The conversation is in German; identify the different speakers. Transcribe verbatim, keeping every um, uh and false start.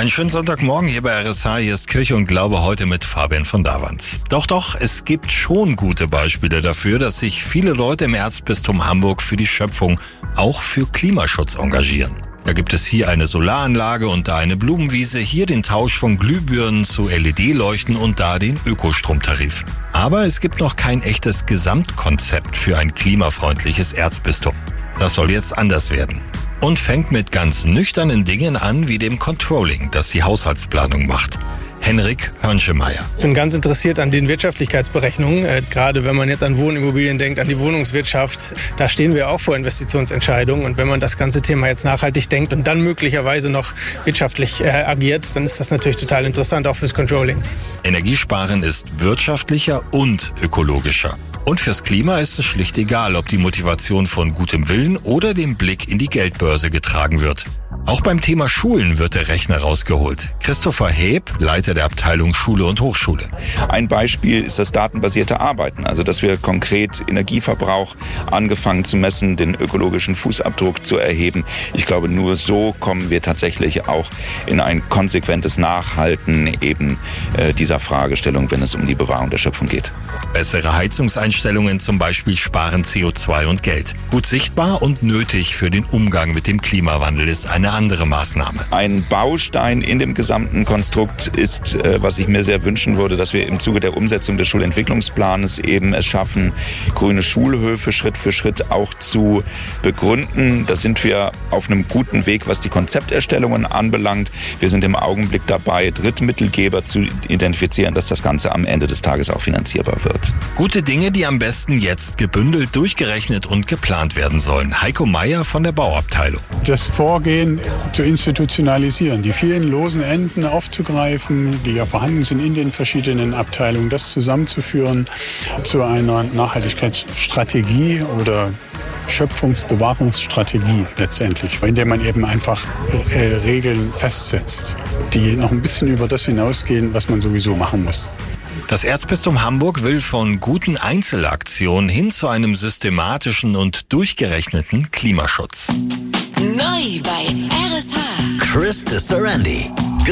Speaker 1: Einen schönen Sonntagmorgen hier bei R S H. Hier ist Kirche und Glaube heute mit Fabian von Davanz. Doch, doch, es gibt schon gute Beispiele dafür, dass sich viele Leute im Erzbistum Hamburg für die Schöpfung, auch für Klimaschutz engagieren. Da gibt es hier eine Solaranlage und da eine Blumenwiese, hier den Tausch von Glühbirnen zu L E D-Leuchten und da den Ökostromtarif. Aber es gibt noch kein echtes Gesamtkonzept für ein klimafreundliches Erzbistum. Das soll jetzt anders werden. Und fängt mit ganz nüchternen Dingen an, wie dem Controlling, das die Haushaltsplanung macht. Henrik Hörnschemeyer.
Speaker 2: Ich bin ganz interessiert an den Wirtschaftlichkeitsberechnungen. Äh, gerade wenn man jetzt an Wohnimmobilien denkt, an die Wohnungswirtschaft, da stehen wir auch vor Investitionsentscheidungen. Und wenn man das ganze Thema jetzt nachhaltig denkt und dann möglicherweise noch wirtschaftlich äh, agiert, dann ist das natürlich total interessant, auch fürs Controlling.
Speaker 1: Energiesparen ist wirtschaftlicher und ökologischer. Und fürs Klima ist es schlicht egal, ob die Motivation von gutem Willen oder dem Blick in die Geldbörse getragen wird. Auch beim Thema Schulen wird der Rechner rausgeholt. Christopher Heb, Leiter der Abteilung Schule und Hochschule.
Speaker 3: Ein Beispiel ist das datenbasierte Arbeiten, also dass wir konkret Energieverbrauch angefangen zu messen, den ökologischen Fußabdruck zu erheben. Ich glaube, nur so kommen wir tatsächlich auch in ein konsequentes Nachhalten eben äh, dieser Fragestellung, wenn es um die Bewahrung der Schöpfung geht.
Speaker 1: Bessere Heizungseinstellungen zum Beispiel sparen C O zwei und Geld. Gut sichtbar und nötig für den Umgang mit dem Klimawandel ist eine andere Maßnahme.
Speaker 3: Ein Baustein in dem gesamten Konstrukt ist, äh, was ich mir sehr wünschen würde, dass wir im Zuge der Umsetzung des Schulentwicklungsplanes eben es schaffen, grüne Schulhöfe Schritt für Schritt auch zu begründen. Da sind wir auf einem guten Weg, was die Konzepterstellungen anbelangt. Wir sind im Augenblick dabei, Drittmittelgeber zu identifizieren, dass das Ganze am Ende des Tages auch finanzierbar wird.
Speaker 1: Gute Dinge, die am besten jetzt gebündelt, durchgerechnet und geplant werden sollen. Heiko Meier von der Bauabteilung.
Speaker 4: Das Vorgehen zu institutionalisieren, die vielen losen Enden aufzugreifen, die ja vorhanden sind in den verschiedenen Abteilungen, das zusammenzuführen zu einer Nachhaltigkeitsstrategie oder Schöpfungsbewahrungsstrategie letztendlich, indem man eben einfach äh, Regeln festsetzt, die noch ein bisschen über das hinausgehen, was man sowieso machen muss.
Speaker 1: Das Erzbistum Hamburg will von guten Einzelaktionen hin zu einem systematischen und durchgerechneten Klimaschutz.
Speaker 5: Neu bei R S H.
Speaker 6: Chris de Sorandi.